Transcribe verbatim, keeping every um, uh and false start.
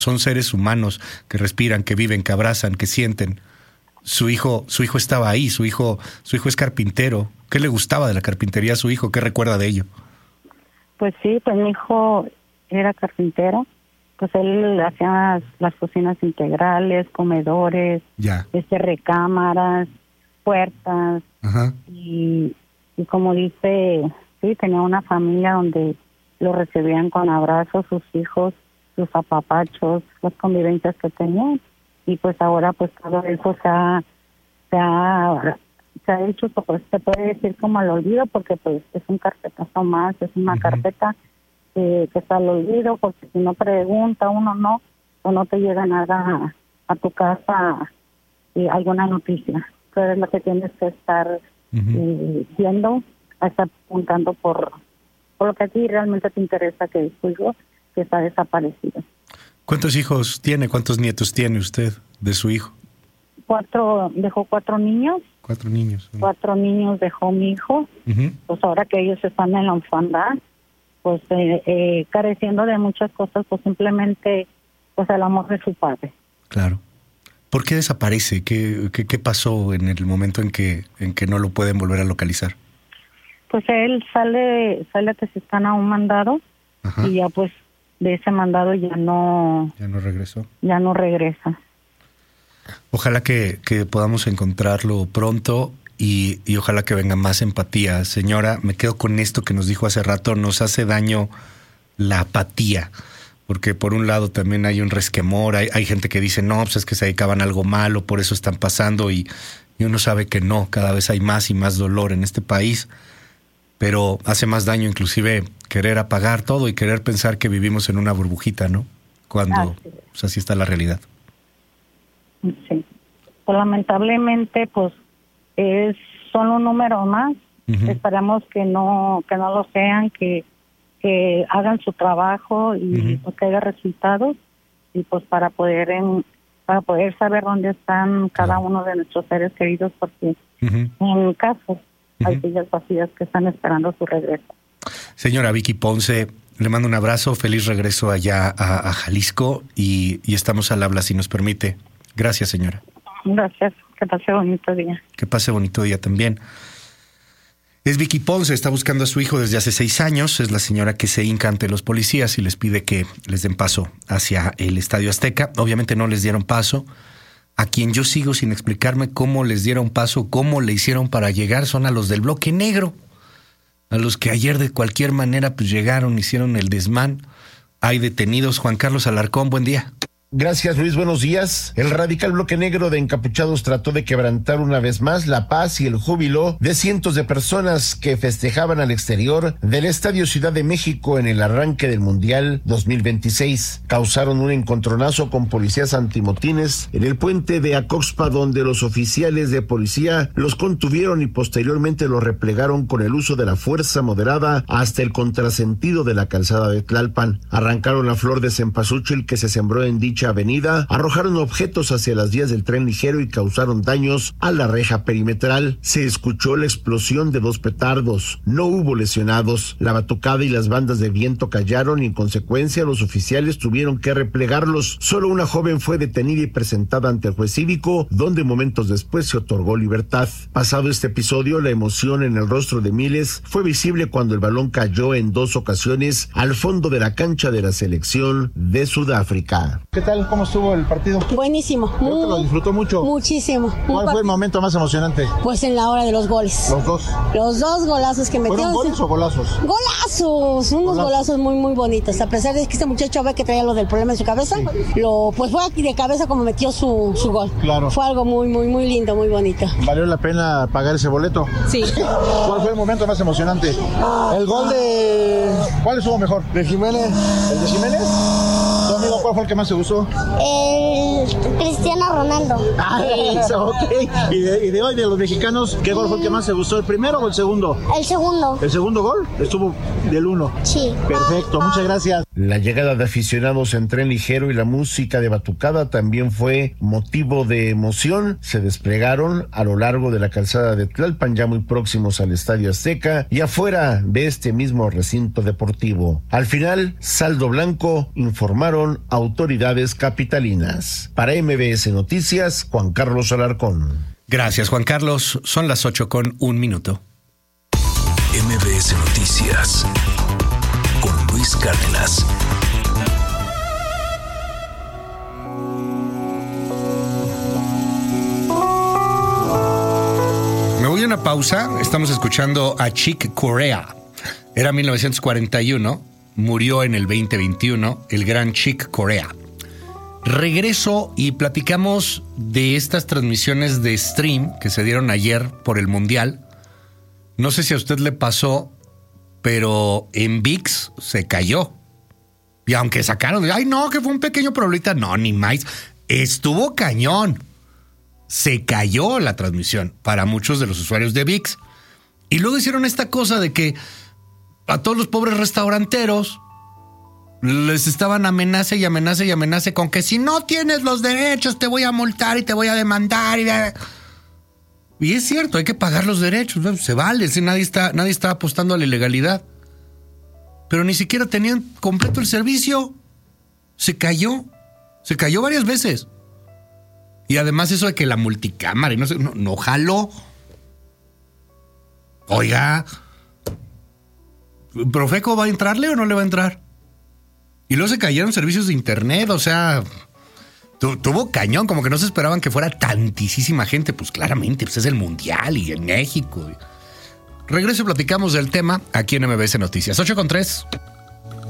son seres humanos que respiran, que viven, que abrazan, que sienten. Su hijo, su hijo estaba ahí, su hijo, su hijo es carpintero. ¿Qué le gustaba de la carpintería a su hijo? ¿Qué recuerda de ello? Pues sí, pues mi hijo era carpintero. Pues él hacía las, las cocinas integrales, comedores, ya. Este, recámaras, puertas. Ajá. Y, y como dice, sí, tenía una familia donde lo recibían con abrazos, sus hijos, sus apapachos, las convivencias que tenían. Y pues ahora pues todo eso se ha, se ha, se ha hecho, pues se puede decir como al olvido, porque pues es un carpetazo más, es una uh-huh. carpeta eh, que está al olvido, porque si no pregunta uno no, o no te llega nada a, a tu casa, eh, alguna noticia. Pero es lo que tienes que estar uh-huh. eh, viendo, estar preguntando por, por lo que a ti realmente te interesa, que es tu hijo que está desaparecido. ¿Cuántos hijos tiene? ¿Cuántos nietos tiene usted de su hijo? Cuatro, dejó cuatro niños. Cuatro niños. ¿No? Cuatro niños dejó mi hijo. Uh-huh. Pues ahora que ellos están en la orfandad, pues eh, eh, careciendo de muchas cosas, pues simplemente pues el amor de su padre. Claro. ¿Por qué desaparece? ¿Qué, qué, qué pasó en el momento en que en que no lo pueden volver a localizar? Pues él sale, sale a Tezistán a un mandado. Ajá. Y ya pues de ese mandado ya no... Ya no regresó. Ya no regresa. Ojalá que, que podamos encontrarlo pronto y, y ojalá que venga más empatía. Señora, me quedo con esto que nos dijo hace rato, nos hace daño la apatía, porque por un lado también hay un resquemor, hay, hay gente que dice, no, pues es que se dedicaban a algo malo, por eso están pasando, y, y uno sabe que no, cada vez hay más y más dolor en este país, pero hace más daño inclusive querer apagar todo y querer pensar que vivimos en una burbujita, ¿no? Cuando así, pues así está la realidad. Sí. Pues lamentablemente, pues es solo un número más. Uh-huh. Esperamos que no que no lo sean, que que hagan su trabajo y uh-huh. pues, que haya resultados, y pues para poder en, para poder saber dónde están cada uh-huh. uno de nuestros seres queridos, porque uh-huh. en caso uh-huh. hay sillas vacías que están esperando su regreso. Señora Vicky Ponce, le mando un abrazo, feliz regreso allá a, a Jalisco y, y estamos al habla si nos permite. Gracias, señora. Gracias, que pase bonito día. Que pase bonito día también. Es Vicky Ponce, está buscando a su hijo desde hace seis años, es la señora que se hinca ante los policías y les pide que les den paso hacia el Estadio Azteca. Obviamente no les dieron paso. A quien yo sigo sin explicarme cómo les dieron paso, cómo le hicieron para llegar, son a los del Bloque Negro, a los que ayer de cualquier manera pues llegaron, hicieron el desmán. Hay detenidos. Juan Carlos Alarcón, buen día. Gracias, Luis, buenos días. El radical Bloque Negro de encapuchados trató de quebrantar una vez más la paz y el júbilo de cientos de personas que festejaban al exterior del Estadio Ciudad de México en el arranque del Mundial dos mil veintiséis. Causaron un encontronazo con policías antimotines en el puente de Acoxpa, donde los oficiales de policía los contuvieron y posteriormente los replegaron con el uso de la fuerza moderada hasta el contrasentido de la calzada de Tlalpan. Arrancaron la flor de cempasúchil que se sembró en dicha avenida, arrojaron objetos hacia las vías del tren ligero y causaron daños a la reja perimetral. Se escuchó la explosión de dos petardos. No hubo lesionados. La batucada y las bandas de viento callaron y en consecuencia los oficiales tuvieron que replegarlos. Solo una joven fue detenida y presentada ante el juez cívico, donde momentos después se otorgó libertad. Pasado este episodio, la emoción en el rostro de miles fue visible cuando el balón cayó en dos ocasiones al fondo de la cancha de la selección de Sudáfrica. ¿Qué tal? ¿Cómo estuvo el partido? Buenísimo. Creo que lo disfrutó mucho. Muchísimo. ¿Cuál fue el momento más emocionante? Pues en la hora de los goles. Los dos. Los dos golazos que metió. ¿Fueron goles o golazos? Golazos, unos golazos. golazos muy muy bonitos. A pesar de que este muchacho ve que traía lo del problema en su cabeza, sí. lo pues fue aquí de cabeza como metió su, su gol. Claro. Fue algo muy muy muy lindo, muy bonito. ¿Valió la pena pagar ese boleto? Sí. ¿Cuál fue el momento más emocionante? El gol de... ¿Cuál estuvo mejor? De Jiménez. ¿El de Jiménez? ¿Tu amigo cuál fue el que más te gustó? El Cristiano Ronaldo. Ah, eso, ok. ¿Y de, y de hoy, de los mexicanos, qué gol fue el que más te gustó? ¿El primero o el segundo? El segundo. ¿El segundo gol? Estuvo del uno. Sí. Perfecto, muchas gracias. La llegada de aficionados en tren ligero y la música de batucada también fue motivo de emoción. Se desplegaron a lo largo de la calzada de Tlalpan, ya muy próximos al Estadio Azteca y afuera de este mismo recinto deportivo. Al final, saldo blanco, informaron autoridades capitalinas. Para M B S Noticias, Juan Carlos Alarcón. Gracias, Juan Carlos. Son las ocho con un minuto. M B S Noticias con Luis Cárdenas. Me voy a una pausa. Estamos escuchando a Chick Corea. Era mil novecientos cuarenta y uno. Murió en el veinte veintiuno el gran Chick Corea. Regreso y platicamos de estas transmisiones de stream que se dieron ayer por el Mundial. No sé si a usted le pasó, pero en V I X se cayó. Y aunque sacaron, ay no, que fue un pequeño problemita, no, ni más. Estuvo cañón. Se cayó la transmisión para muchos de los usuarios de V I X. Y luego hicieron esta cosa de que a todos los pobres restauranteros les estaban amenaza y amenaza y amenaza con que si no tienes los derechos te voy a multar y te voy a demandar. Y, y es cierto, hay que pagar los derechos, ¿no? Se vale, si nadie está, nadie está apostando a la ilegalidad. Pero ni siquiera tenían completo el servicio. Se cayó, se cayó varias veces. Y además eso de que la multicámara y no sé, no, no jaló. Oiga, ¿Profeco va a entrarle o no le va a entrar? Y luego se cayeron servicios de internet, o sea, tu, tuvo cañón, como que no se esperaban que fuera tantísima gente. Pues claramente, pues es el Mundial y en México. Regreso y platicamos del tema aquí en M B S Noticias. ocho con tres.